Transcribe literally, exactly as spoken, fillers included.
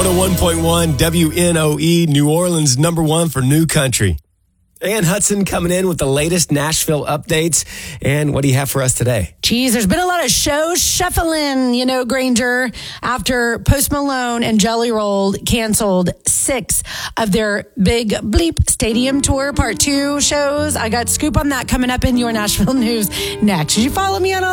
one oh one point one W N O E, New Orleans, number one for new country. Ann Hudson coming in with the latest Nashville updates. And what do you have for us today? Geez, there's been a lot of shows shuffling, you know, Granger, after Post Malone and Jelly Roll canceled six of their Big Bleep Stadium Tour Part two shows. I got scoop on that coming up in your Nashville news next. Did you follow me on all